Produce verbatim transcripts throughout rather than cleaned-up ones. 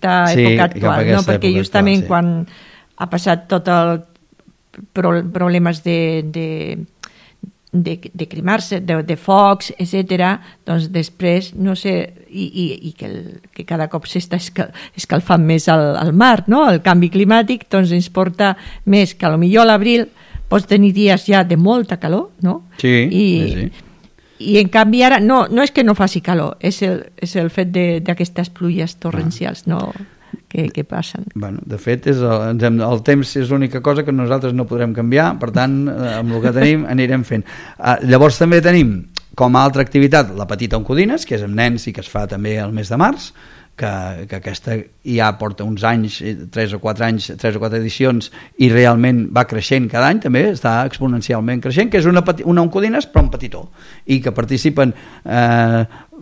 aquesta sí, època actual, aquesta no? Perquè època justament actual, sí. quan ha passat tot el pro problemes de, de, de, de cremar-se, de, de focs, etcètera, doncs després, no sé, i, i, i que, el, que cada cop s'està escalfant més al, al mar, no? El canvi climàtic doncs ens porta més que potser a l'abril pots tenir dies ja de molta calor, no? Sí, I, sí, sí. I en canvi ara, no, no és que no faci calor, és el, és el fet d'aquestes pluies torrencials, no? Que, que passen. Bueno, de fet, és el, el temps és l'única cosa que nosaltres no podrem canviar, per tant, amb el que tenim anirem fent. Uh, llavors també tenim com a altra activitat la Petita Oncodines, que és amb nens i que es fa també el mes de març, que, que aquesta ja porta uns anys, tres o quatre anys, tres o quatre edicions, i realment va creixent cada any, també està exponencialment creixent, que és una, una Oncodines però en petitó, i que participen eh,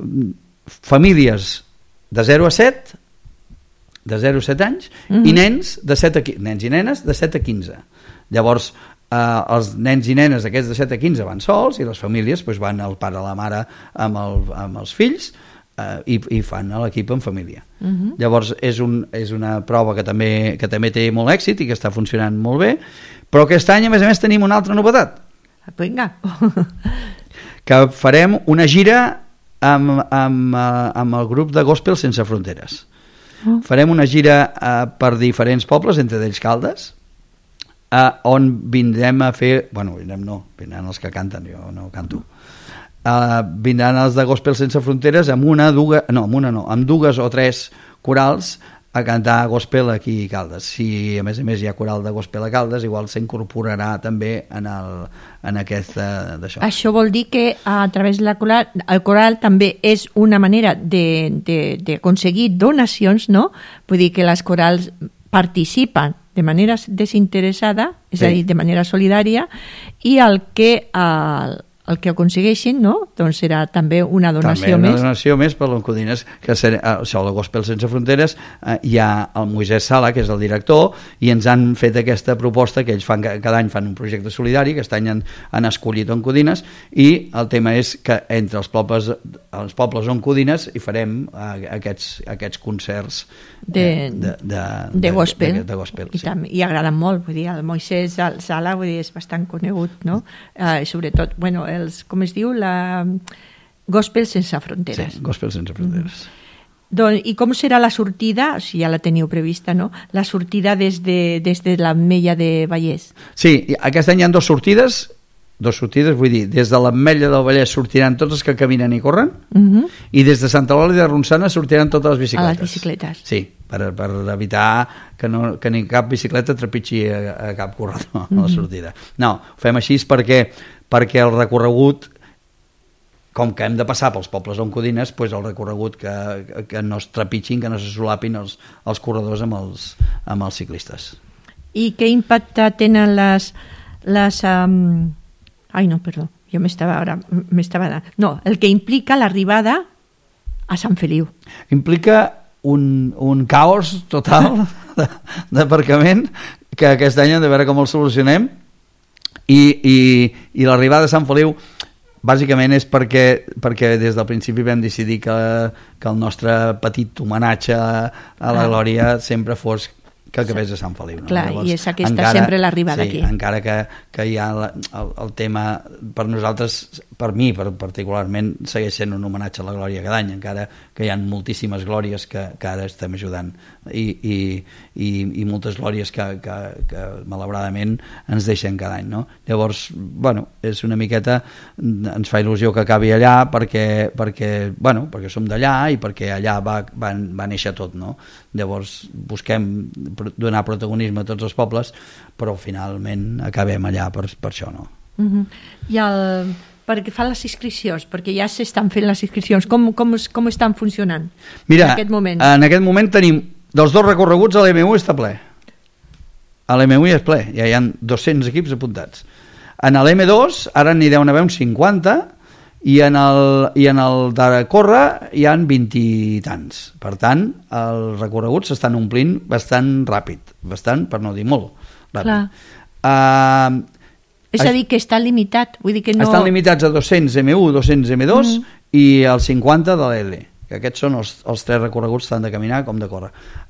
famílies de zero a set, de zero a set anys, mm-hmm. i nens de set a quinze, nens i nenes de set a quinze. Llavors, eh, els nens i nenes aquests de set a quinze van sols, i les famílies doncs, van el pare o la mare amb, el, amb els fills, Uh, i, i fan l'equip en família. Uh-huh. Llavors és, un, és una prova que també, que també té molt èxit i que està funcionant molt bé, però aquest any a més a més tenim una altra novetat. Vinga. Que farem una gira amb, amb, amb el grup de Gospel Sense Fronteres. Uh. Farem una gira uh, per diferents pobles, entre ells Caldes, uh, on vindrem a fer, bueno, vindrem no, vindran els que canten, jo no canto. Uh, vindran els de Gospel Sense Fronteres amb una, duga, no, amb una no, amb dues o tres corals a cantar gospel aquí a Caldes. Si a més a més hi ha coral de gospel a Caldes, igual s'incorporarà també en, el, en aquest uh, d'això. Això vol dir que a través de la coral, el coral també és una manera d'aconseguir donacions, no? Vull dir que les corals participen de manera desinteressada, és sí. a dir, de manera solidària, i el que el, el que aconsegueixin, no? Doncs serà també una donació també més. una donació més per l'Oncodines, que serà, això, el Gospel Sense Fronteres, eh, hi ha el Moisès Sala, que és el director, i ens han fet aquesta proposta, que ells fan, cada any fan un projecte solidari, que aquest any han, han escollit Oncodines, i el tema és que entre els pobles, els pobles Oncodines hi farem eh, aquests, aquests concerts de, eh, de, de, de gospel, de, de, de gospel I, sí. tam, i agraden molt, vull dir, el Moisès Sala vull dir, és bastant conegut, no? Eh, sobretot, bueno, els, com es diu, la Gospel Sense Fronteres. Sí, Gospel Sense Fronteres. Mm. Doncs, i com serà la sortida, si ja la teniu prevista, no? La sortida des de, des de l'Ametlla de Vallès. Sí, aquest any hi ha dues sortides, dues sortides, vull dir, des de l'Ametlla del Vallès sortiran tots els que caminen i corren, uh-huh. i des de Santa Eulàlia de Ronçana sortiran totes les bicicletes. A les bicicletes. Sí, per, per evitar que, no, que ni cap bicicleta trepitgi a, a cap corredor uh-huh. a la sortida. No, ho fem així perquè, perquè el recorregut, com que hem de passar pels pobles oncodines, doncs el recorregut que, que no es trepitgin, que no se solapin els, els corredors amb els, amb els ciclistes. I què impacte tenen les... les um... Ai, no, perdó, jo m'estava ara... m'estava... No, el que implica l'arribada a Sant Feliu. Implica un, un caos total d'aparcament que aquest any hem de veure com el solucionem, i, i, i l'arribada a Sant Feliu bàsicament és perquè, perquè des del principi vam decidir que, que el nostre petit homenatge a la Glòria sempre fos que acabés a Sant Feliu. No? Clar, Llavors, i és aquesta encara, sempre l'arribada sí, aquí. Encara que, que hi ha la, el, el tema, per nosaltres, per mi per, particularment, segueix sent un homenatge a la Glòria cada any, encara que hi ha moltíssimes glòries que, que ara estem ajudant, i, i, i, i moltes glòries que, que, que malauradament ens deixen cada any. No? Llavors, bueno, és una miqueta, ens fa il·lusió que acabi allà perquè, perquè, bueno, perquè som d'allà i perquè allà va, va, va néixer tot. No? Llavors, busquem donar protagonisme a tots els pobles, però finalment acabem allà per, per això, no? Uh-huh. I el, perquè fan les inscripcions, perquè ja s'estan fent les inscripcions, com, com, com estan funcionant? Mira, en aquest moment? en aquest moment tenim dels dos recorreguts, a l'M U està ple. A l'M U és ple, ja hi ha dos-cents equips apuntats. En l'M dos ara n'hi deuen haver uns cinquanta, i en el, i en el de córrer hi han vint i tants. Per tant, els recorreguts s'estan omplint bastant ràpid, bastant, per no dir molt ràpid. Uh, és a dir, que està limitat. Vull dir que no... Estan limitats a dos-cents M u, dos-cents M dos mm. i els cinquanta de l'L, que aquests són els, els tres recorreguts tant de caminar com de córrer.